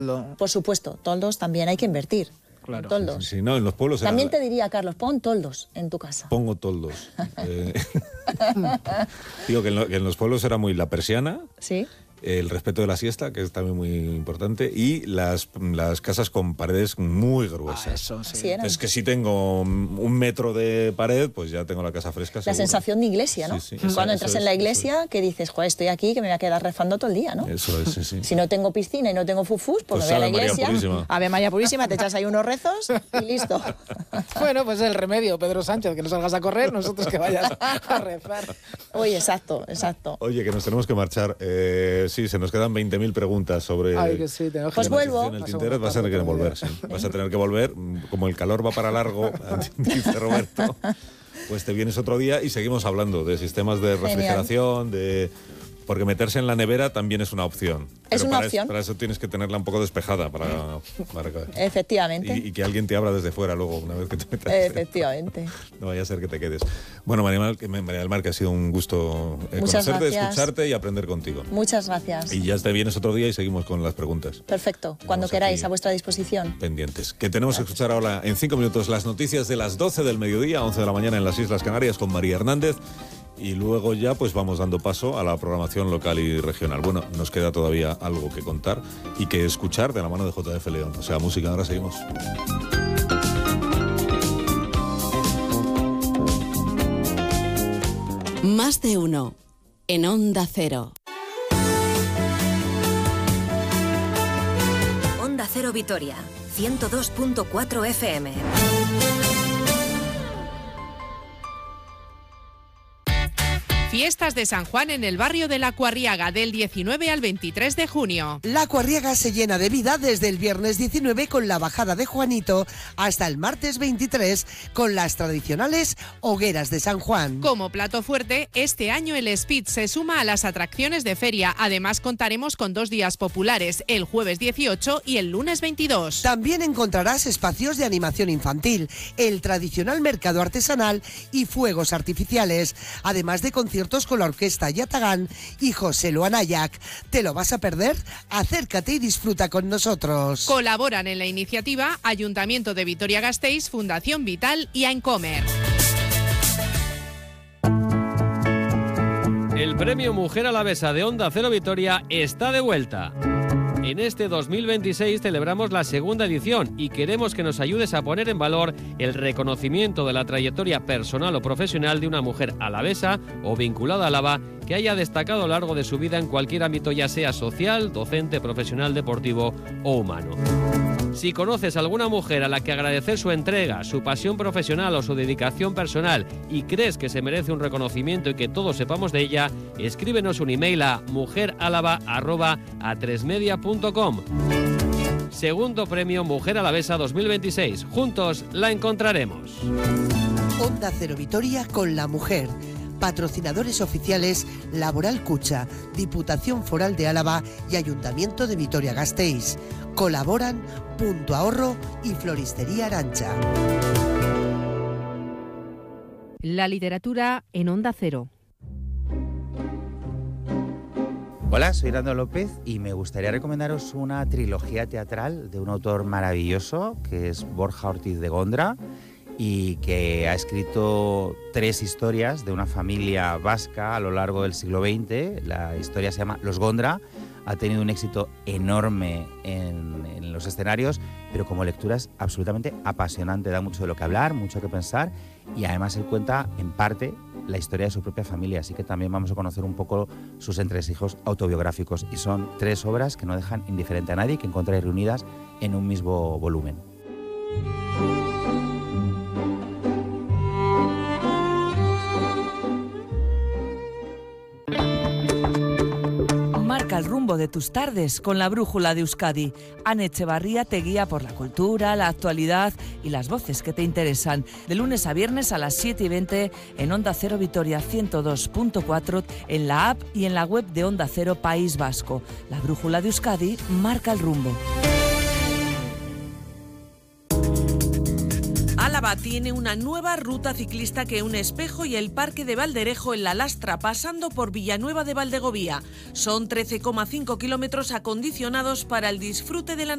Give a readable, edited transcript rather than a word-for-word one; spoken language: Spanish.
Por supuesto, toldos también hay que invertir. Claro. Toldos. Sí, no, en los pueblos... También te diría, Carlos, pon toldos en tu casa. Pongo toldos. Digo que en los pueblos era muy la persiana. Sí. El respeto de la siesta, que es también muy importante, y las casas con paredes muy gruesas. Eso, sí. Así eran. Es que si tengo 1 metro de pared, pues ya tengo la casa fresca. La seguro. sensación de iglesia, ¿no? Sí, Cuando entras en la iglesia, que dices, joder, estoy aquí, que me voy a quedar rezando todo el día, ¿no? Eso es, sí. Si no tengo piscina y no tengo fufús, pues me voy a la Ave María iglesia. Purísima. Ave María Purísima, te echas ahí unos rezos y listo. Bueno, pues el remedio, Pedro Sánchez, que no salgas a correr, nosotros que vayas a rezar. Oye, exacto. Oye, que nos tenemos que marchar. Sí, se nos quedan 20.000 preguntas sobre... Ay, que sí, tenemos Pues que... vuelvo. En el tintero vas a tener que volver, sí. Vas a tener que volver. Como el calor va para largo, dice Roberto, pues te vienes otro día y seguimos hablando de sistemas de refrigeración, porque meterse en la nevera también es una opción. Es una opción. Para eso tienes que tenerla un poco despejada. Efectivamente. Y que alguien te abra desde fuera luego, una vez que te metas. Efectivamente. No vaya a ser que te quedes. Bueno, María del Mar, que ha sido un gusto conocerte, gracias. escucharte y aprender contigo. Muchas gracias. Y ya te vienes otro día y seguimos con las preguntas. Perfecto. Cuando queráis, a vuestra disposición. Pendientes. Que tenemos que escuchar ahora en 5 minutos las noticias de las 12 del mediodía, 11 de la mañana en las Islas Canarias con María Hernández. Y luego ya pues vamos dando paso a la programación local y regional. Bueno, nos queda todavía algo que contar y que escuchar de la mano de JF León. O sea, música, ahora seguimos. Más de uno en Onda Cero. Onda Cero Vitoria, 102.4 FM. Fiestas de San Juan en el barrio de La Cuarriaga del 19 al 23 de junio. La Cuarriaga se llena de vida desde el viernes 19 con la bajada de Juanito hasta el martes 23 con las tradicionales hogueras de San Juan. Como plato fuerte, este año el Speed se suma a las atracciones de feria. Además contaremos con 2 días populares, el jueves 18 y el lunes 22. También encontrarás espacios de animación infantil, el tradicional mercado artesanal y fuegos artificiales, además de conciertos con la orquesta Yatagán y José Luanayac. ¿Te lo vas a perder? Acércate y disfruta con nosotros. Colaboran en la iniciativa Ayuntamiento de Vitoria-Gasteiz, Fundación Vital y Aincomer. El premio Mujer Alavesa de Onda Cero Vitoria está de vuelta. En este 2026 celebramos la segunda edición y queremos que nos ayudes a poner en valor el reconocimiento de la trayectoria personal o profesional de una mujer alavesa o vinculada a Álava que haya destacado a lo largo de su vida en cualquier ámbito, ya sea social, docente, profesional, deportivo o humano. Si conoces a alguna mujer a la que agradecer su entrega, su pasión profesional o su dedicación personal y crees que se merece un reconocimiento y que todos sepamos de ella, escríbenos un email a mujeralava@atresmedia.com. Segundo premio Mujer Alavesa 2026. Juntos la encontraremos. Onda Cero Vitoria con la mujer. Patrocinadores oficiales Laboral Cucha, Diputación Foral de Álava y Ayuntamiento de Vitoria-Gasteiz. Colaboran Punto Ahorro y Floristería Arancha. La literatura en Onda Cero. Hola, soy Rando López y me gustaría recomendaros una trilogía teatral de un autor maravilloso que es Borja Ortiz de Gondra y que ha escrito 3 historias de una familia vasca a lo largo del siglo XX. La historia se llama Los Gondra, ha tenido un éxito enorme en los escenarios, pero como lectura es absolutamente apasionante, da mucho de lo que hablar, mucho que pensar y además él cuenta en parte la historia de su propia familia, así que también vamos a conocer un poco sus entresijos autobiográficos y son 3 obras que no dejan indiferente a nadie, que encontráis reunidas en un mismo volumen. Marca el rumbo de tus tardes con la brújula de Euskadi. Ane Echevarría te guía por la cultura, la actualidad y las voces que te interesan. De lunes a viernes a las 7:20 en Onda Cero Vitoria 102.4, en la app y en la web de Onda Cero País Vasco. La brújula de Euskadi marca el rumbo. Álava tiene una nueva ruta ciclista que une Espejo y el Parque de Valderejo en La Lastra, pasando por Villanueva de Valdegovía. Son 13,5 kilómetros acondicionados para el disfrute de la